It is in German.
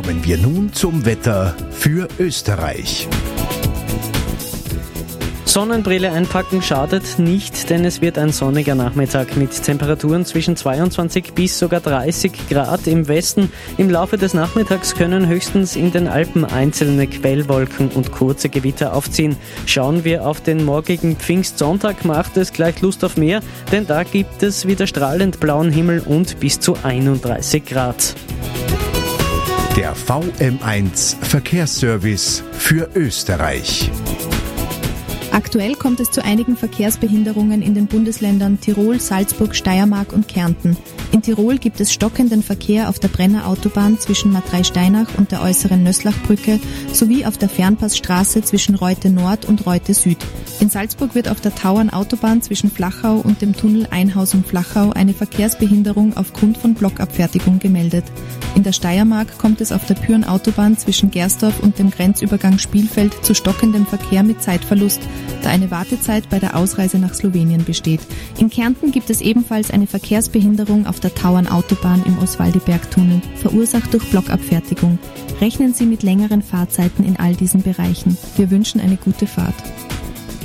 Kommen wir nun zum Wetter für Österreich. Sonnenbrille einpacken schadet nicht, denn es wird ein sonniger Nachmittag mit Temperaturen zwischen 22 bis sogar 30 Grad im Westen. Im Laufe des Nachmittags können höchstens in den Alpen einzelne Quellwolken und kurze Gewitter aufziehen. Schauen wir auf den morgigen Pfingstsonntag, macht es gleich Lust auf mehr, denn da gibt es wieder strahlend blauen Himmel und bis zu 31 Grad. Der VM1 Verkehrsservice für Österreich. Aktuell kommt es zu einigen Verkehrsbehinderungen in den Bundesländern Tirol, Salzburg, Steiermark und Kärnten. In Tirol gibt es stockenden Verkehr auf der Brenner Autobahn zwischen Matrei-Steinach und der äußeren Nöslachbrücke sowie auf der Fernpassstraße zwischen Reute Nord und Reute Süd. In Salzburg wird auf der Tauern Autobahn zwischen Flachau und dem Tunnel Einhausung-Flachau eine Verkehrsbehinderung aufgrund von Blockabfertigung gemeldet. In der Steiermark kommt es auf der Püren Autobahn zwischen Gersdorf und dem Grenzübergang Spielfeld zu stockendem Verkehr mit Zeitverlust, da eine Wartezeit bei der Ausreise nach Slowenien besteht. In Kärnten gibt es ebenfalls eine Verkehrsbehinderung auf der Tauern Autobahn im Oswaldiberg-Tunnel, verursacht durch Blockabfertigung. Rechnen Sie mit längeren Fahrzeiten in all diesen Bereichen. Wir wünschen eine gute Fahrt.